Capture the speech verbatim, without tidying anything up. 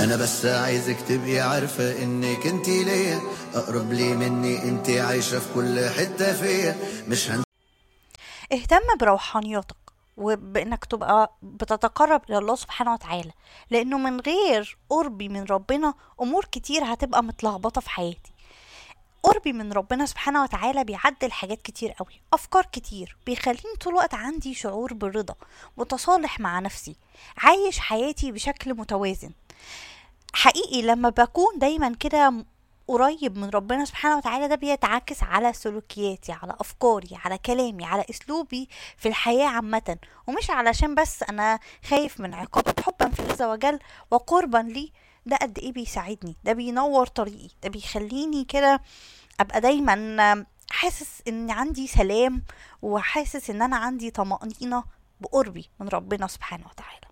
انا بس عايزك تبقي عارفة انك انتي ليا اقرب لي مني، انتي عايشة في كل حتة فيا. مش هن... اهتم بروحانياتك وبانك تبقى بتتقرب الى الله سبحانه وتعالى، لانه من غير قربي من ربنا امور كتير هتبقى متلخبطة في حياتي. قربي من ربنا سبحانه وتعالى بيعدل حاجات كتير قوي، افكار كتير، بيخليني طول الوقت عندي شعور بالرضا، متصالح مع نفسي، عايش حياتي بشكل متوازن. حقيقي لما بكون دايما كده م- قريب من ربنا سبحانه وتعالى، ده بيتعكس على سلوكياتي، على افكاري، على كلامي، على اسلوبي في الحياة عامة. ومش علشان بس انا خايف من عقابه، حبا في الله عز وجل وقربا لي. ده قد ايه بيساعدني، ده بينور طريقي، ده بيخليني كده ابقى دايما حاسس ان عندي سلام، وحاسس ان انا عندي طمأنينة بقربي من ربنا سبحانه وتعالى.